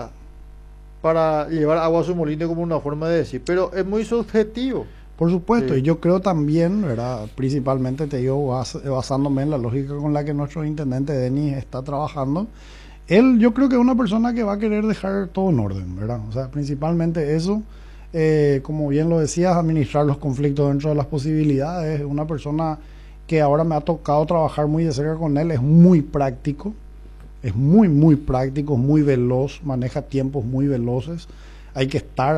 para llevar agua a su molino como una forma de decir. Pero es muy subjetivo. Por supuesto, Sí. y yo creo también, ¿verdad? Principalmente te digo, basándome en la lógica con la que nuestro intendente Denis está trabajando, él yo creo que es una persona que va a querer dejar todo en orden, ¿verdad? O sea, principalmente eso, como bien lo decías, administrar los conflictos dentro de las posibilidades, una persona que ahora me ha tocado trabajar muy de cerca con él, es muy práctico, es muy práctico, muy veloz, maneja tiempos muy veloces. Hay que estar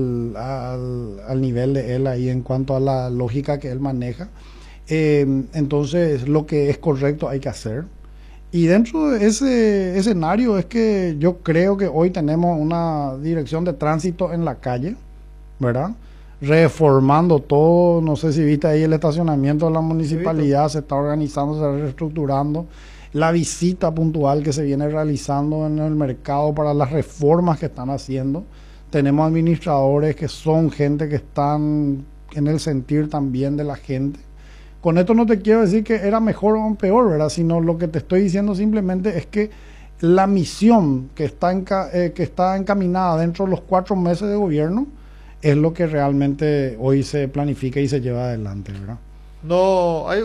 al nivel de él ahí en cuanto a la lógica que él maneja. Entonces, lo que es correcto hay que hacer. Y dentro de ese escenario es que yo creo que hoy tenemos una dirección de tránsito en la calle, ¿verdad? Reformando todo, no sé si viste ahí el estacionamiento de la municipalidad, se está organizando, se está reestructurando. La visita puntual que se viene realizando en el mercado para las reformas que están haciendo. Tenemos administradores que son gente que están en el sentir también de la gente. Con esto no te quiero decir que era mejor o peor, ¿verdad? Sino lo que te estoy diciendo simplemente es que la misión que está encaminada dentro de los 4 meses de gobierno es lo que realmente hoy se planifica y se lleva adelante, ¿verdad? No, hay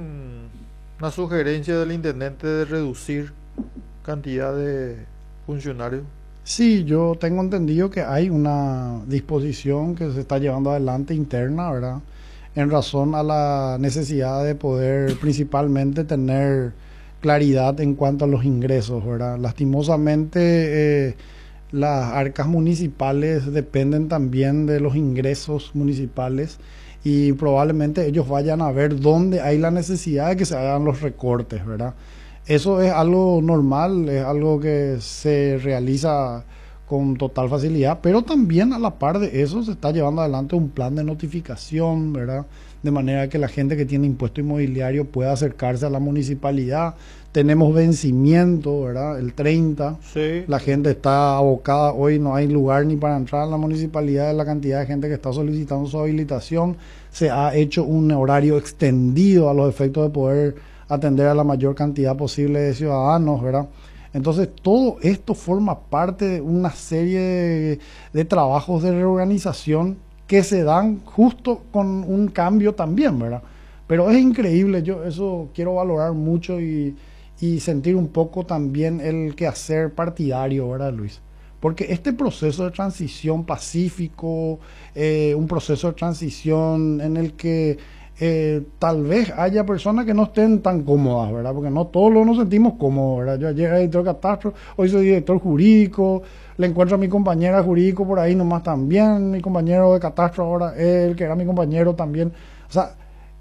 una sugerencia del intendente de reducir cantidad de funcionarios. Sí, yo tengo entendido que hay una disposición que se está llevando adelante interna, ¿verdad? En razón a la necesidad de poder principalmente tener claridad en cuanto a los ingresos, ¿verdad? Lastimosamente, las arcas municipales dependen también de los ingresos municipales y probablemente ellos vayan a ver dónde hay la necesidad de que se hagan los recortes, ¿verdad? Eso es algo normal, es algo que se realiza con total facilidad, pero también a la par de eso se está llevando adelante un plan de notificación, ¿verdad? De manera que la gente que tiene impuesto inmobiliario pueda acercarse a la municipalidad. Tenemos vencimiento, ¿verdad? El 30. Sí. La gente está abocada, hoy no hay lugar ni para entrar a la municipalidad de la cantidad de gente que está solicitando su habilitación. Se ha hecho un horario extendido a los efectos de poder atender a la mayor cantidad posible de ciudadanos, ¿verdad? Entonces, todo esto forma parte de una serie de trabajos de reorganización que se dan justo con un cambio también, ¿verdad? Pero es increíble, yo eso quiero valorar mucho y sentir un poco también el quehacer partidario, ¿verdad, Luis? Porque este proceso de transición pacífico, un proceso de transición en el que tal vez haya personas que no estén tan cómodas, ¿verdad? Porque no todos nos sentimos cómodos, ¿verdad? Yo ayer era director de catastro, hoy soy director jurídico, le encuentro a mi compañera jurídico por ahí nomás también, mi compañero de catastro ahora, él que era mi compañero también. O sea,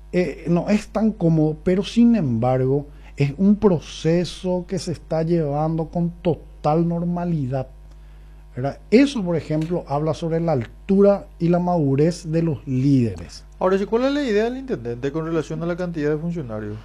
no es tan cómodo, pero sin embargo es un proceso que se está llevando con total normalidad, ¿verdad? Eso, por ejemplo, habla sobre la altura y la madurez de los líderes. Ahora, ¿cuál es la idea del intendente con relación a la cantidad de funcionarios?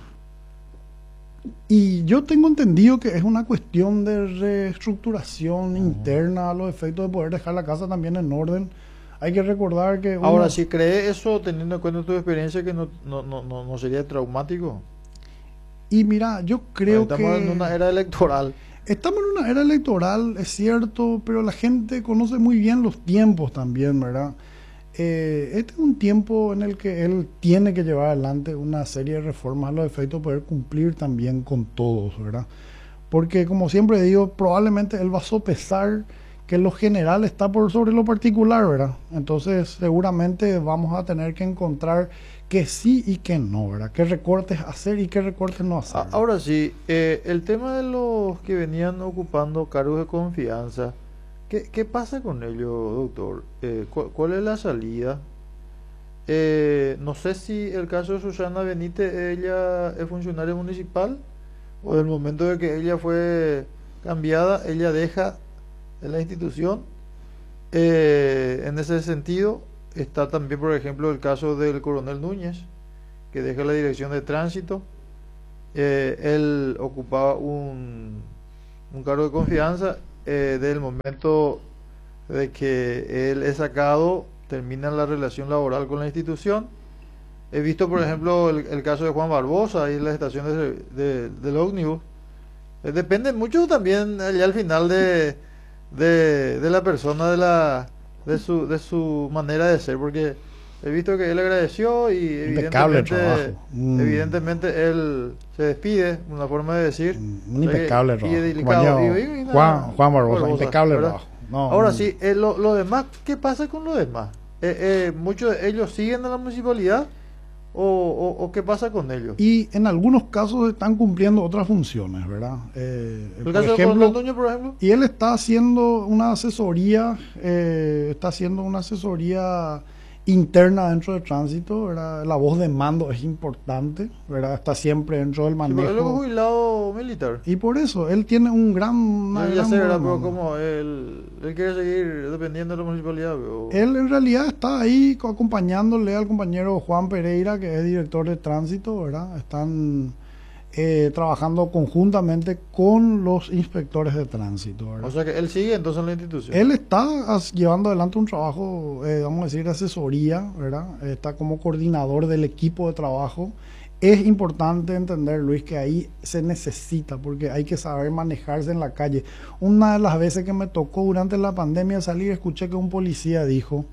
Y yo tengo entendido que es una cuestión de reestructuración interna a los efectos de poder dejar la casa también en orden. Hay que recordar que Ahora, si cree eso, teniendo en cuenta tu experiencia, que no sería traumático. Y mira, yo creo que estamos en una era electoral. Estamos en una era electoral, es cierto, pero la gente conoce muy bien los tiempos también, ¿verdad? Este es un tiempo en el que él tiene que llevar adelante una serie de reformas a los efectos de poder cumplir también con todos, ¿verdad? Porque como siempre digo, probablemente él va a sopesar que lo general está por sobre lo particular, ¿verdad? Entonces seguramente vamos a tener que encontrar que sí y que no, ¿verdad? Qué recortes hacer y qué recortes no hacer. Ahora sí, el tema de los que venían ocupando cargos de confianza, ¿qué pasa con ellos, doctor? ¿Cuál es la salida? No sé si el caso de Susana Benítez, ella es funcionaria municipal o del momento de que ella fue cambiada, ella deja la institución. En ese sentido, está también, por ejemplo, el caso del coronel Núñez, que deja la dirección de tránsito. Él ocupaba un cargo de confianza. Del momento de que él es sacado, termina la relación laboral con la institución. He visto, por ejemplo, el caso de Juan Barbosa, ahí en la estación del ómnibus. Depende mucho también allá al final de la persona, de su manera de ser, porque he visto que él agradeció y Impecable trabajo. evidentemente él se despide, una forma de decir. Un impecable Y es trabajo. delicado. Juan Barbosa, impecable ¿verdad? trabajo. No, Ahora sí, lo demás, ¿qué pasa con lo demás? ¿Muchos de ellos siguen a la municipalidad o qué pasa con ellos? Y en algunos casos están cumpliendo otras funciones, ¿verdad? El Por caso de ejemplo, Antonio, por ejemplo. y él está haciendo una asesoría, interna dentro de tránsito, ¿verdad? La voz de mando es importante, ¿verdad? Está siempre dentro del Sí, pero él es manejo. jubilado militar. Y por eso, él tiene una Ya gran sé, voz de ¿verdad? Pero mando. como él quiere seguir dependiendo de la municipalidad. Él en realidad está ahí acompañándole al compañero Juan Pereira, que es director de tránsito, ¿verdad? Están trabajando conjuntamente con los inspectores de tránsito, ¿verdad? O sea que él sigue entonces en la institución. Él está llevando adelante un trabajo, vamos a decir, de asesoría, ¿verdad? Está como coordinador del equipo de trabajo. Es importante entender, Luis, que ahí se necesita, porque hay que saber manejarse en la calle. Una de las veces que me tocó durante la pandemia salir, escuché que un policía dijo: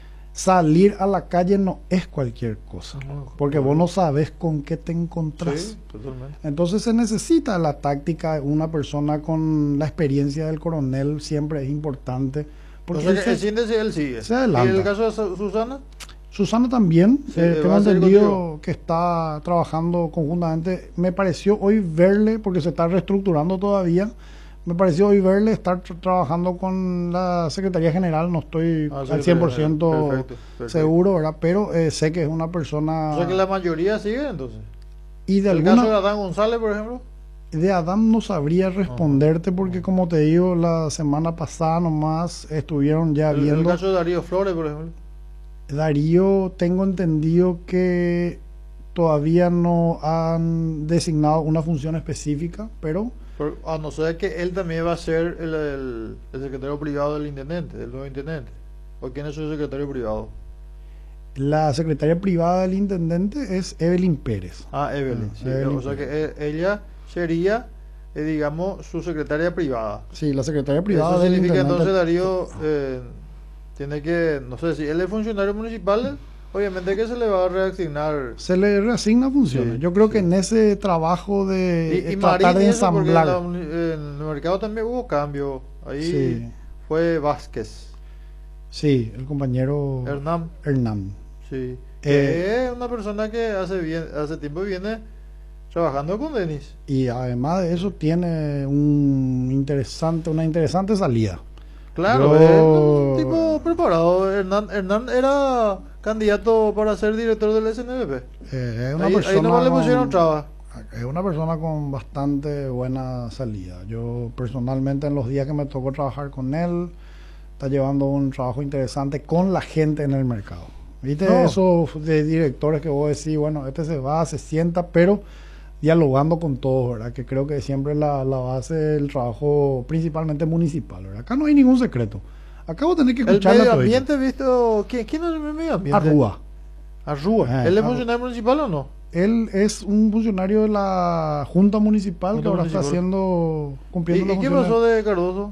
salir a la calle no es cualquier cosa, porque vos no sabes con qué te encontrás. Sí, totalmente. Entonces se necesita la táctica. Una persona con la experiencia del coronel siempre es importante, porque O sea que el síntesis él sigue. se adelanta. ¿Y el caso de Susana? Susana también, Sí, tengo va a seguir entendido contigo. que está trabajando conjuntamente. Me pareció hoy verle, porque se está reestructurando todavía, me pareció hoy verle estar trabajando con la Secretaría General. No estoy al Secretaría 100% General. Perfecto. seguro, ¿verdad? Pero sé que es una persona... O sea que la mayoría sigue entonces. Y de El caso de alguna... Adán González, por ejemplo. De Adam no sabría responderte, porque como te digo, la semana pasada nomás estuvieron ya El viendo... caso de Darío Flores, por ejemplo. Darío, tengo entendido que todavía no han designado una función específica, pero A no ser que él también va a ser el secretario privado del intendente, del nuevo intendente. ¿O quién es su secretario privado? la secretaria privada del intendente es Evelyn Pérez. Evelyn. Sí. Evelyn O sea que Pérez. ella sería, digamos, su secretaria privada. Sí, la secretaria privada Eso del significa intendente. entonces Darío tiene que, no sé, si él es funcionario municipal, obviamente que se le va a reasignar. Se le reasigna funciones. Sí, Yo creo que sí. en ese trabajo de Y tratar Marín de y eso, porque ensamblar. en el mercado también hubo cambio. Ahí Sí, fue Vázquez, sí, el compañero Hernán. Hernán. Sí, Eh, que es una persona que hace tiempo viene trabajando con Denis. Y además de eso tiene una interesante salida. Claro, Yo- es un tipo preparado. Hernán era candidato para ser director del SNBP. Es una Ahí persona nomás le pusieron con, trabas. es una persona con bastante buena salida. Yo personalmente, en los días que me tocó trabajar con él, está llevando un trabajo interesante con la gente en el mercado. ¿Viste? No. Esos de directores que vos decís, bueno, este se va, se sienta, pero dialogando con todos, ¿verdad? Que creo que siempre es la base del trabajo, principalmente municipal, ¿verdad? Acá no hay ningún secreto. Acá vos tenés que El escuchar medio ambiente, visto. ¿Quién es el medio ambiente? Arrúa. Arrúa. ¿Él es Arrúa. funcionario municipal o no? Él es un funcionario de la Junta Municipal que Junta ahora está municipal. cumpliendo las ¿Y qué funciones. pasó de Cardoso?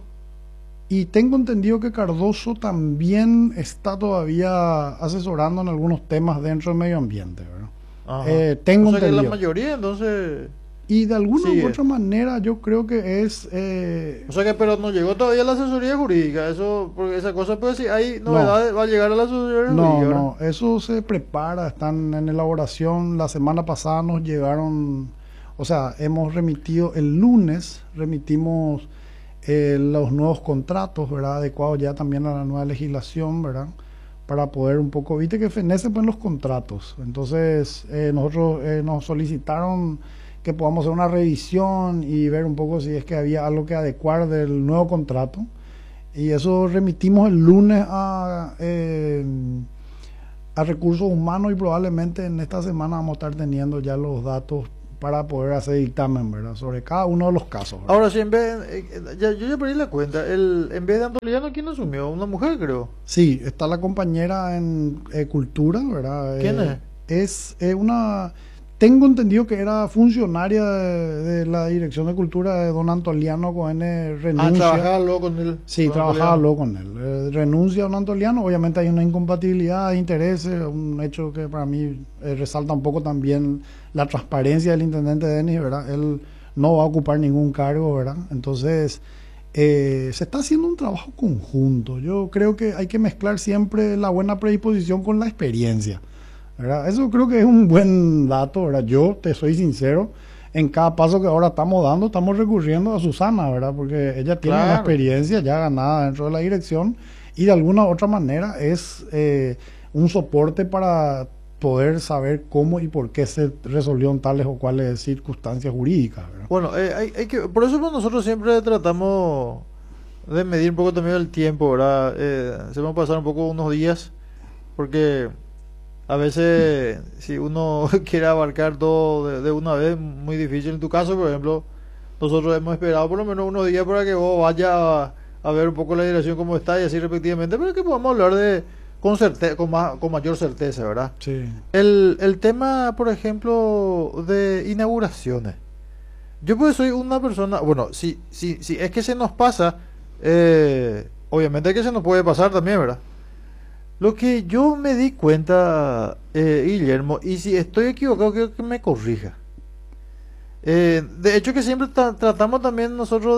Y tengo entendido que Cardoso también está todavía asesorando en algunos temas dentro del medio ambiente, ¿verdad? Ajá. Tengo O sea que entendido. la mayoría, entonces. Y de alguna Sigue. u otra manera yo creo que es... O sea que, pero no llegó todavía la asesoría jurídica. Eso, porque esa cosa, pues, si hay novedades, va a llegar a la asesoría No, jurídica. ¿verdad? no, eso se prepara, están en elaboración. La semana pasada nos llegaron, o sea, hemos remitido el lunes, remitimos los nuevos contratos, ¿verdad? Adecuados ya también a la nueva legislación, ¿verdad? para poder un poco, viste que fenece pues los contratos. Entonces nosotros nos solicitaron que podamos hacer una revisión y ver un poco si es que había algo que adecuar del nuevo contrato. Y eso remitimos el lunes a recursos humanos y probablemente en esta semana vamos a estar teniendo ya los datos para poder hacer dictamen, ¿verdad? Sobre cada uno de los casos, ¿verdad? Ahora, si en vez, yo ya perdí la cuenta, en vez de Antoliano, ¿quién asumió? Una mujer, creo. Sí, está la compañera en cultura, ¿verdad? ¿Quién es? Es una... Tengo entendido que era funcionaria de la Dirección de Cultura de don Antoliano Cohen, renuncia. Trabajaba luego con él. Sí, trabajaba luego con él. Renuncia a don Antoliano, obviamente hay una incompatibilidad de intereses, un hecho que para mí resalta un poco también la transparencia del intendente Denis, ¿verdad? Él no va a ocupar ningún cargo, ¿verdad? Entonces, se está haciendo un trabajo conjunto. Yo creo que hay que mezclar siempre la buena predisposición con la experiencia, ¿verdad? Eso creo que es un buen dato, ¿verdad? Yo te soy sincero, en cada paso que ahora estamos dando, estamos recurriendo a Susana, ¿verdad? Porque ella tiene una experiencia ya ganada dentro de la dirección y de alguna u otra manera es un soporte para poder saber cómo y por qué se resolvieron tales o cuales circunstancias jurídicas, ¿verdad? Bueno, hay que, por eso nosotros siempre tratamos de medir un poco también el tiempo, ¿verdad? Se van a pasar un poco unos días, porque a veces si uno quiere abarcar todo de una vez, muy difícil. En tu caso, por ejemplo, nosotros hemos esperado por lo menos unos días para que vos vayas a ver un poco la dirección cómo está y así respectivamente, pero que podamos hablar con mayor certeza, ¿verdad? Sí. El tema, por ejemplo, de inauguraciones. Yo pues soy una persona, bueno, si es que se nos pasa, obviamente que se nos puede pasar también, ¿verdad? Lo que yo me di cuenta, Guillermo, y si estoy equivocado, quiero que me corrija. De hecho que siempre tratamos también nosotros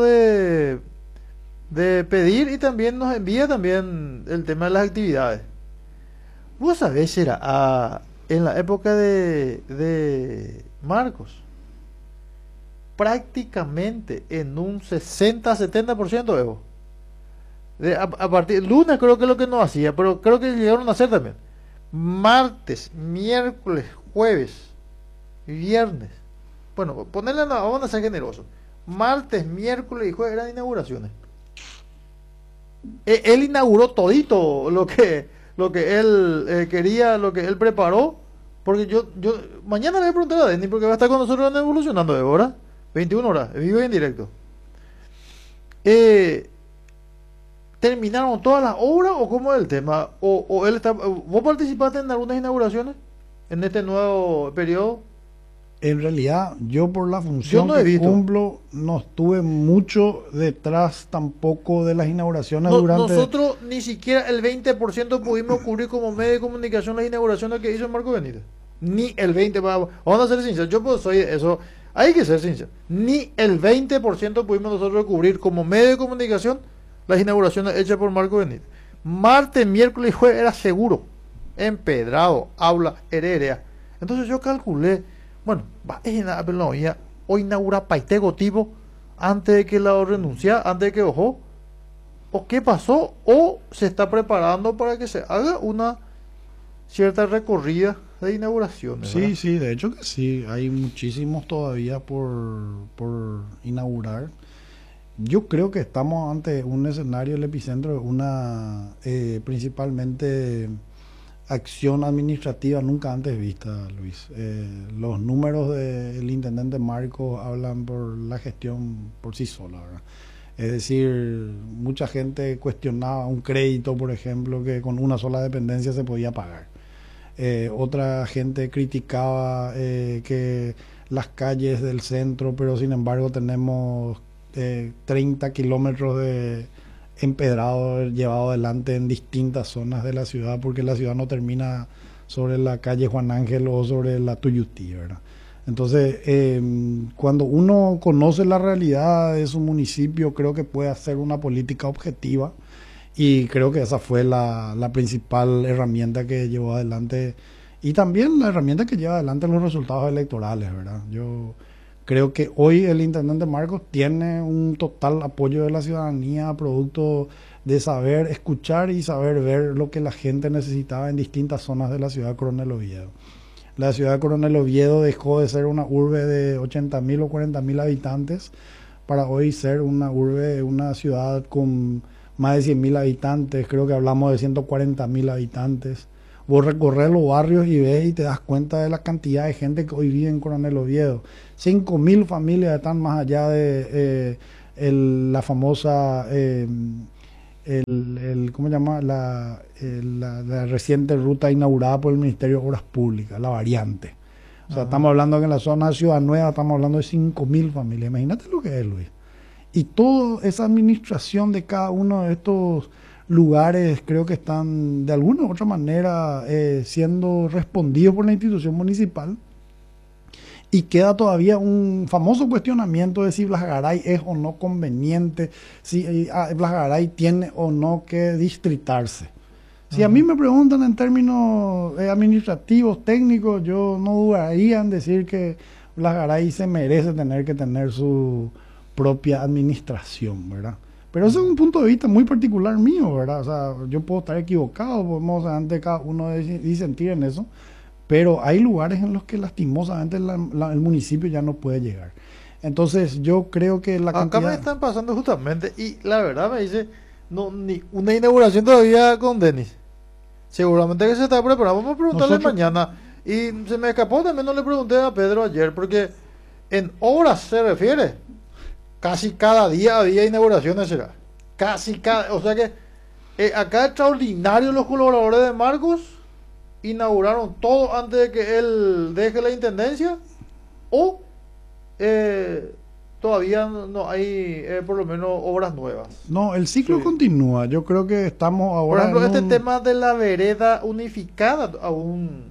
de pedir y también nos envía también el tema de las actividades. Vos sabés, era en la época de Marcos, prácticamente en un 60-70%, Evo. A partir lunes creo que es lo que no hacía, pero creo que llegaron a hacer también. Martes, miércoles, jueves, viernes. Bueno, vamos a ser generosos. Martes, miércoles y jueves eran inauguraciones. Él inauguró todito lo que él quería, lo que él preparó. Porque yo mañana le voy a preguntar a Denny, porque va a estar con nosotros en Evolucionando de hora, 21 horas, vivo y en directo. ¿Terminaron todas las obras o cómo es el tema? ¿O él está, vos participaste en algunas inauguraciones en este nuevo periodo? En realidad, yo por la función no que cumplo, no estuve mucho detrás tampoco de las inauguraciones durante... Nosotros ni siquiera el 20% pudimos cubrir como medio de comunicación las inauguraciones que hizo Marco Benítez. Ni el 20%, vamos a ser sinceros, yo pues soy eso, hay que ser sincero. Ni el 20% pudimos nosotros cubrir como medio de comunicación las inauguraciones hechas por Marco Benítez. Martes, miércoles y jueves era seguro. Empedrado, Aula, Heredia. Entonces yo calculé, bueno, o inaugura Paitego tipo antes de que la renuncia, antes de que ojo, o qué pasó, o se está preparando para que se haga una cierta recorrida de inauguraciones. Sí, ¿verdad? sí, de hecho que sí, hay muchísimos todavía por inaugurar. Yo creo que estamos ante un escenario, el epicentro de una principalmente acción administrativa nunca antes vista, Luis. Los números del intendente Marcos hablan por la gestión por sí sola, ¿verdad? Es decir, mucha gente cuestionaba un crédito, por ejemplo, que con una sola dependencia se podía pagar. Otra gente criticaba que las calles del centro, pero sin embargo tenemos 30 kilómetros de empedrado llevado adelante en distintas zonas de la ciudad, porque la ciudad no termina sobre la calle Juan Ángel o sobre la Tuyutí, ¿verdad? Entonces, cuando uno conoce la realidad de su municipio, creo que puede hacer una política objetiva, y creo que esa fue la principal herramienta que llevó adelante, y también la herramienta que lleva adelante los resultados electorales, ¿verdad? Yo Creo que hoy el intendente Marcos tiene un total apoyo de la ciudadanía, producto de saber escuchar y saber ver lo que la gente necesitaba en distintas zonas de la ciudad de Coronel Oviedo. La ciudad de Coronel Oviedo dejó de ser una urbe de 80.000 o 40.000 habitantes para hoy ser una urbe, una ciudad con más de 100.000 habitantes. Creo que hablamos de 140.000 habitantes. Vos recorres los barrios y ves y te das cuenta de la cantidad de gente que hoy vive en Coronel Oviedo. 5.000 familias están más allá de la famosa, ¿cómo se llama? La reciente ruta inaugurada por el Ministerio de Obras Públicas, la variante. O sea, estamos hablando que en la zona de Ciudad Nueva estamos hablando de 5.000 familias. Imagínate lo que es, Luis. Y toda esa administración de cada uno de estos lugares creo que están de alguna u otra manera siendo respondidos por la institución municipal, y queda todavía un famoso cuestionamiento de si Blas Garay es o no conveniente, si Blas Garay tiene o no que distritarse. Si a mí me preguntan en términos administrativos, técnicos, yo no dudaría en decir que Blas Garay se merece tener que tener su propia administración, ¿verdad? Pero ese es un punto de vista muy particular mío, ¿verdad? O sea, yo puedo estar equivocado, podemos antes cada uno disentir en eso, pero hay lugares en los que lastimosamente el municipio ya no puede llegar. Entonces yo creo que la cantidad... Acá me están pasando justamente, y la verdad me dice, no, ni una inauguración todavía con Denis. Seguramente que se está preparando, vamos a preguntarle mañana. Y se me escapó, también no le pregunté a Pedro ayer, porque en horas se refiere. Casi cada día había inauguraciones, será. Casi cada... O sea que acá extraordinario los colaboradores de Marcos inauguraron todo antes de que él deje la intendencia, o todavía no hay por lo menos obras nuevas. No, el ciclo continúa. Yo creo que estamos ahora... Por ejemplo, este tema de la vereda unificada aún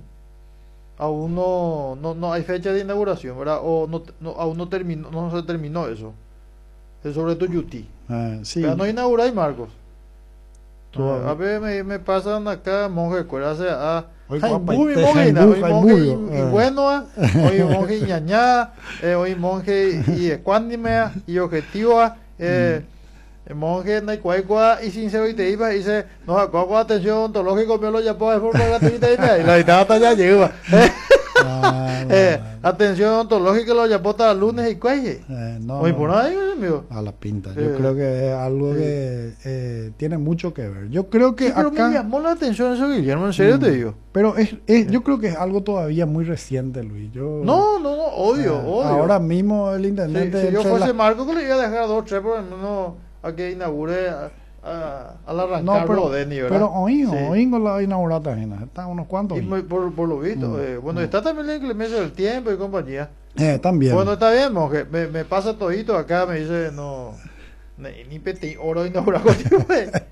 no hay fecha de inauguración, ¿verdad? O aún no terminó, no se terminó eso. Es sobre Tuyutí. Sí. Pero no inauguráis, Marcos. A ver, me pasan acá monje de escuela, o sea, y bueno, hoy monje y ñañá, hoy monje y ecuánime y objetivo, monje naicuaicua y sincero y te iba y dice, nos acogo atención ontológico, me lo llamo de forma gratuita y la edad ya llega. Atención ontológica lo llamó hasta el lunes y cuello. No, por ahí, amigo. A la pinta. Yo creo que es algo que tiene mucho que ver. Yo creo que pero acá... me llamó la atención eso, Guillermo, en serio te digo. Pero yo creo que es algo todavía muy reciente, Luis. No, obvio. Ahora mismo el intendente... Si yo fuese Marco, que le iba a dejar 2 o 3 por lo menos a que inaugure al arrancar Denis, ¿verdad? Pero hoy con la inaugurada ajena, están unos cuantos. Por lo visto. Bueno, está también la inclemencia del tiempo y compañía. También. Bueno, está bien, monje. Me pasa todito acá, me dice, no, ni peti oro inaugurar contigo.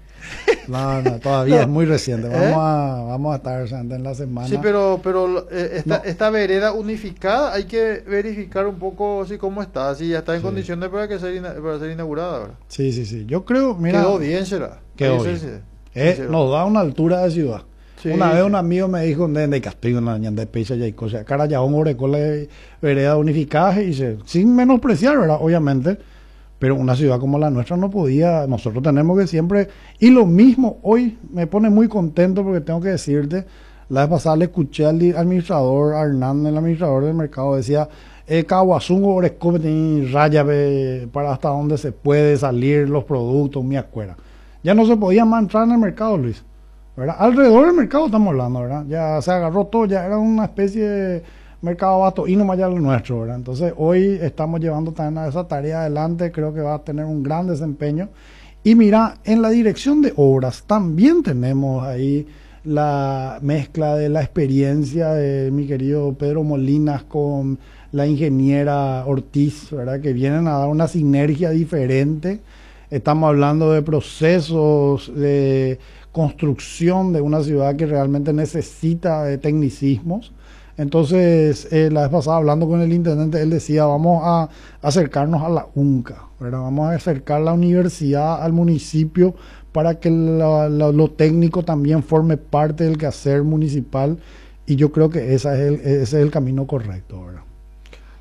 No, todavía es muy reciente. Vamos a estar en la semana. Sí, pero esta vereda unificada hay que verificar un poco si cómo está, si ya está en condiciones para ser inaugurada, ¿verdad? Sí. Yo creo, mira. Quedó bien, será. Quedó bien. Nos da una altura de ciudad. Sí. Una vez un amigo me dijo de Castillo, en la ñanda de Peixa y cosas. Cara, ya un orecole vereda unificada y dice, sin menospreciar, ¿verdad? Obviamente. Pero una ciudad como la nuestra no podía, nosotros tenemos que siempre, y lo mismo hoy me pone muy contento porque tengo que decirte, la vez pasada le escuché al administrador, a Hernán, el administrador del mercado, decía, Caguazungo, Orescope, tiene raya para hasta donde se puede salir los productos, mi acuerdo. Ya no se podía más entrar en el mercado, Luis, ¿verdad? Alrededor del mercado estamos hablando, ¿verdad? Ya se agarró todo, ya era una especie de mercado vasto y no más allá lo nuestro, ¿verdad? Entonces hoy estamos llevando también a esa tarea adelante, creo que va a tener un gran desempeño. Y mira, en la dirección de obras también tenemos ahí la mezcla de la experiencia de mi querido Pedro Molinas con la ingeniera Ortiz, ¿verdad? Que vienen a dar una sinergia diferente. Estamos hablando de procesos de construcción de una ciudad que realmente necesita de tecnicismos. Entonces, la vez pasada hablando con el intendente, él decía, vamos a acercarnos a la UNCA, ¿verdad? Vamos a acercar la universidad al municipio para que lo técnico también forme parte del quehacer municipal, y yo creo que ese es el camino correcto, ¿verdad?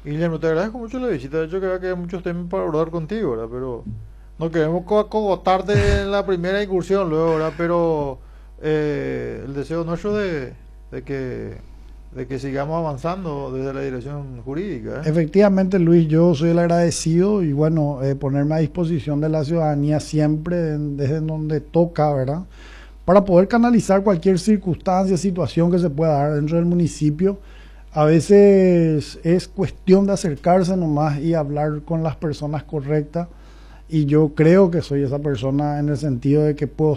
Guillermo, te agradezco mucho la visita. De hecho, creo que hay muchos temas para abordar contigo, ¿verdad? Pero no queremos acogotarte en la primera incursión luego, ¿verdad? Pero el deseo nuestro de que, de que sigamos avanzando desde la dirección jurídica, ¿eh? Efectivamente, Luis, yo soy el agradecido y bueno, ponerme a disposición de la ciudadanía siempre desde donde toca, ¿verdad? Para poder canalizar cualquier circunstancia, situación que se pueda dar dentro del municipio. A veces es cuestión de acercarse nomás y hablar con las personas correctas y yo creo que soy esa persona en el sentido de que puedo